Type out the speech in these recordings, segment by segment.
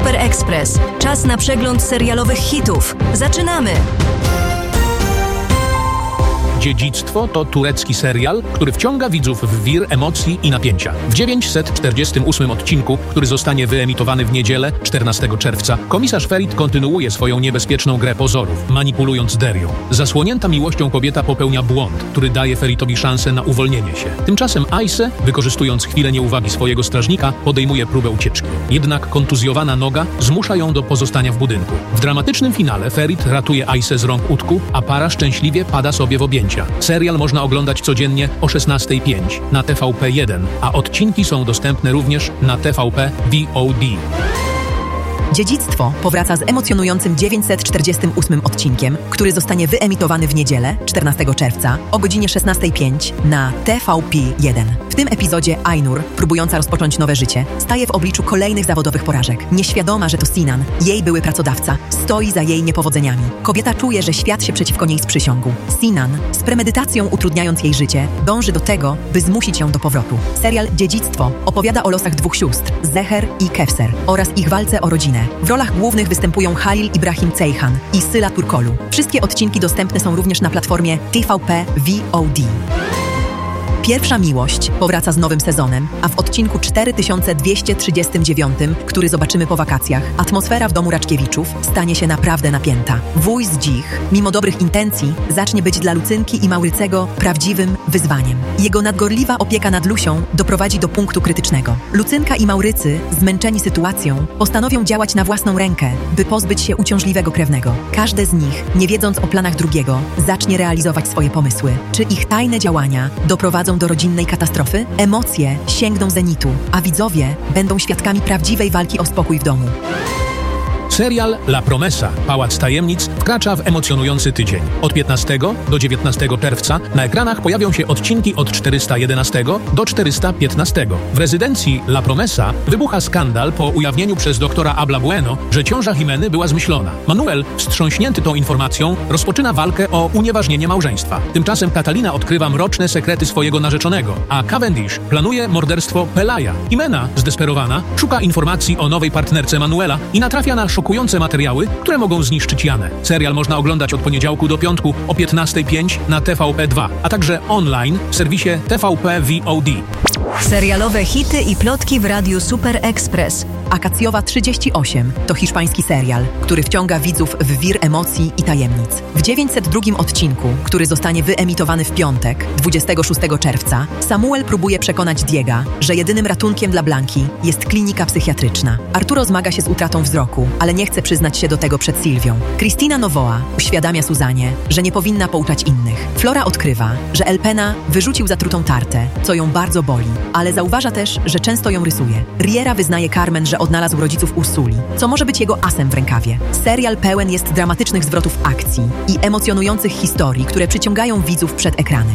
Super Express. Czas na przegląd serialowych hitów. Zaczynamy! Dziedzictwo to turecki serial, który wciąga widzów w wir emocji i napięcia. W 948 odcinku, który zostanie wyemitowany w niedzielę, 14 czerwca, komisarz Ferit kontynuuje swoją niebezpieczną grę pozorów, manipulując Derią. Zasłonięta miłością kobieta popełnia błąd, który daje Feritowi szansę na uwolnienie się. Tymczasem Ayse, wykorzystując chwilę nieuwagi swojego strażnika, podejmuje próbę ucieczki. Jednak kontuzjowana noga zmusza ją do pozostania w budynku. W dramatycznym finale Ferit ratuje Ayse z rąk Utku, a para szczęśliwie pada sobie w objęcia. Serial można oglądać codziennie o 16:05 na TVP1, a odcinki są dostępne również na TVP VOD. Dziedzictwo powraca z emocjonującym 948 odcinkiem, który zostanie wyemitowany w niedzielę, 14 czerwca, o godzinie 16:05 na TVP1. W tym epizodzie Ainur, próbująca rozpocząć nowe życie, staje w obliczu kolejnych zawodowych porażek. Nieświadoma, że to Sinan, jej były pracodawca, stoi za jej niepowodzeniami. Kobieta czuje, że świat się przeciwko niej sprzysiągł. Sinan, z premedytacją utrudniając jej życie, dąży do tego, by zmusić ją do powrotu. Serial Dziedzictwo opowiada o losach dwóch sióstr, Zeher i Kevser, oraz ich walce o rodzinę. W rolach głównych występują Halil Ibrahim Ceyhan i Syla Turkolu. Wszystkie odcinki dostępne są również na platformie TVP VOD. Pierwsza miłość powraca z nowym sezonem, a w odcinku 4239, który zobaczymy po wakacjach, atmosfera w domu Raczkiewiczów stanie się naprawdę napięta. Wuj z Dzich, mimo dobrych intencji, zacznie być dla Lucynki i Maurycego prawdziwym wyzwaniem. Jego nadgorliwa opieka nad Lusią doprowadzi do punktu krytycznego. Lucynka i Maurycy, zmęczeni sytuacją, postanowią działać na własną rękę, by pozbyć się uciążliwego krewnego. Każdy z nich, nie wiedząc o planach drugiego, zacznie realizować swoje pomysły. Czy ich tajne działania doprowadzą do rodzinnej katastrofy? Emocje sięgną zenitu, a widzowie będą świadkami prawdziwej walki o spokój w domu. Serial La Promesa, Pałac Tajemnic, wkracza w emocjonujący tydzień. Od 15 do 19 czerwca na ekranach pojawią się odcinki od 411 do 415. W rezydencji La Promesa wybucha skandal po ujawnieniu przez doktora Abla Bueno, że ciąża Jimeny była zmyślona. Manuel, wstrząśnięty tą informacją, rozpoczyna walkę o unieważnienie małżeństwa. Tymczasem Catalina odkrywa mroczne sekrety swojego narzeczonego, a Cavendish planuje morderstwo Pelaja. Jimena, zdesperowana, szuka informacji o nowej partnerce Manuela i natrafia na szokujące materiały, które mogą zniszczyć Janę. Serial można oglądać od poniedziałku do piątku o 15:05 na TVP2, a także online w serwisie TVP VOD. Serialowe hity i plotki w Radiu Super Express. Akacjowa 38 to hiszpański serial, który wciąga widzów w wir emocji i tajemnic. W 902 odcinku, który zostanie wyemitowany w piątek, 26 czerwca, Samuel próbuje przekonać Diega, że jedynym ratunkiem dla Blanki jest klinika psychiatryczna. Arturo zmaga się z utratą wzroku, ale nie chce przyznać się do tego przed Sylwią. Cristina Novoa uświadamia Suzanie, że nie powinna pouczać innych. Flora odkrywa, że Elpena wyrzucił zatrutą tartę, co ją bardzo boli, ale zauważa też, że często ją rysuje. Riera wyznaje Carmen, że odnalazł rodziców Ursuli, co może być jego asem w rękawie. Serial pełen jest dramatycznych zwrotów akcji i emocjonujących historii, które przyciągają widzów przed ekrany.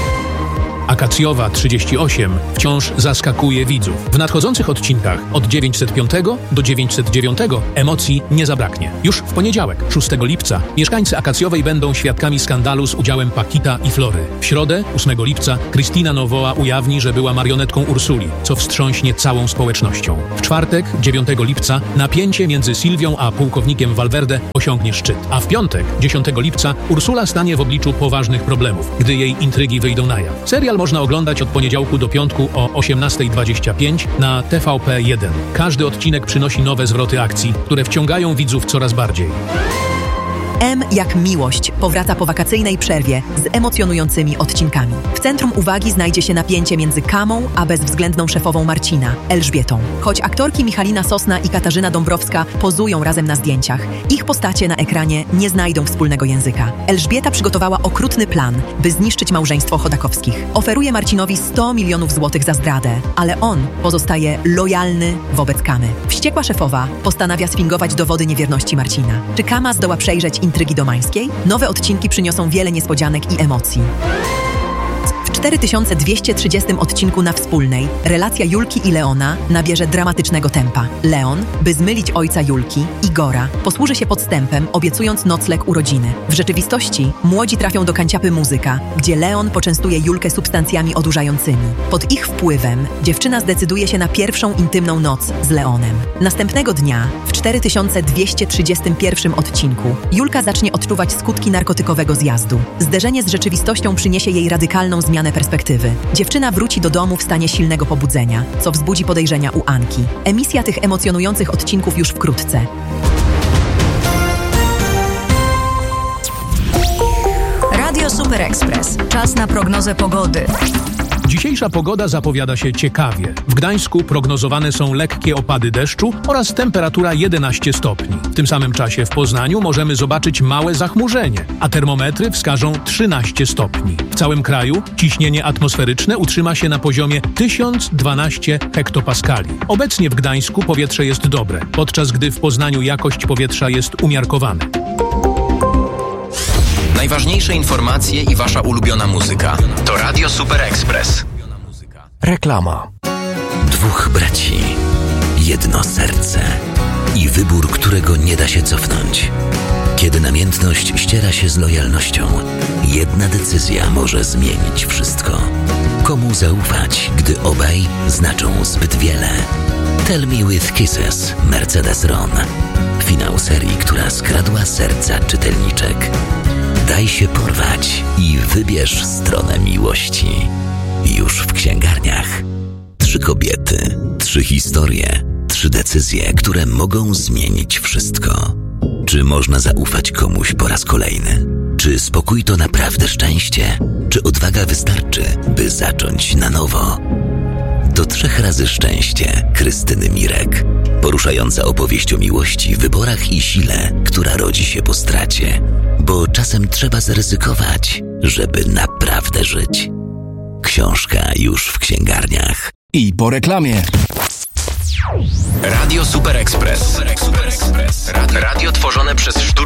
Akacjowa 38 wciąż zaskakuje widzów. W nadchodzących odcinkach od 905 do 909 emocji nie zabraknie. Już w poniedziałek, 6 lipca, mieszkańcy Akacjowej będą świadkami skandalu z udziałem Pakita i Flory. W środę, 8 lipca, Cristina Novoa ujawni, że była marionetką Ursuli, co wstrząśnie całą społecznością. W czwartek, 9 lipca, napięcie między Sylwią a pułkownikiem Valverde osiągnie szczyt. A w piątek, 10 lipca, Ursula stanie w obliczu poważnych problemów, gdy jej intrygi wyjdą na jaw. Serial można oglądać od poniedziałku do piątku o 18:25 na TVP1. Każdy odcinek przynosi nowe zwroty akcji, które wciągają widzów coraz bardziej. M jak miłość powraca po wakacyjnej przerwie z emocjonującymi odcinkami. W centrum uwagi znajdzie się napięcie między Kamą a bezwzględną szefową Marcina, Elżbietą. Choć aktorki Michalina Sosna i Katarzyna Dąbrowska pozują razem na zdjęciach, ich postacie na ekranie nie znajdą wspólnego języka. Elżbieta przygotowała okrutny plan, by zniszczyć małżeństwo Chodakowskich. Oferuje Marcinowi 100 milionów złotych za zdradę, ale on pozostaje lojalny wobec Kamy. Wściekła szefowa postanawia sfingować dowody niewierności Marcina. Czy Kama zdoła przejrzeć intrygi domańskiej? Nowe odcinki przyniosą wiele niespodzianek i emocji. W W 4230 odcinku Na Wspólnej relacja Julki i Leona nabierze dramatycznego tempa. Leon, by zmylić ojca Julki, Igora, posłuży się podstępem, obiecując nocleg u rodziny. W rzeczywistości młodzi trafią do kanciapy Muzyka, gdzie Leon poczęstuje Julkę substancjami odurzającymi. Pod ich wpływem dziewczyna zdecyduje się na pierwszą intymną noc z Leonem. Następnego dnia, w 4231 odcinku, Julka zacznie odczuwać skutki narkotykowego zjazdu. Zderzenie z rzeczywistością przyniesie jej radykalną zmianę perspektywy. Dziewczyna wróci do domu w stanie silnego pobudzenia, co wzbudzi podejrzenia u Anki. Emisja tych emocjonujących odcinków już wkrótce. Radio Super Express. Czas na prognozę pogody. Dzisiejsza pogoda zapowiada się ciekawie. W Gdańsku prognozowane są lekkie opady deszczu oraz temperatura 11 stopni. W tym samym czasie w Poznaniu możemy zobaczyć małe zachmurzenie, a termometry wskażą 13 stopni. W całym kraju ciśnienie atmosferyczne utrzyma się na poziomie 1012 hektopaskali. Obecnie w Gdańsku powietrze jest dobre, podczas gdy w Poznaniu jakość powietrza jest umiarkowana. Najważniejsze informacje i wasza ulubiona muzyka to Radio Super Express. Reklama. Dwóch braci, jedno serce i wybór, którego nie da się cofnąć. Kiedy namiętność ściera się z lojalnością, jedna decyzja może zmienić wszystko. Komu zaufać, gdy obaj znaczą zbyt wiele? Tell Me With Kisses, Mercedes Ron. Finał serii, która skradła serca czytelniczek. Daj się porwać i wybierz stronę miłości. Już w księgarniach. 3 kobiety, 3 historie, 3 decyzje, które mogą zmienić wszystko. Czy można zaufać komuś po raz kolejny? Czy spokój to naprawdę szczęście? Czy odwaga wystarczy, by zacząć na nowo? To 3 razy szczęście Krystyny Mirek. Poruszająca opowieść o miłości, wyborach i sile, która rodzi się po stracie. Bo czasem trzeba zaryzykować, żeby naprawdę żyć. Książka już w księgarniach. I po reklamie. Radio Super Express. Radio tworzone przez sztukę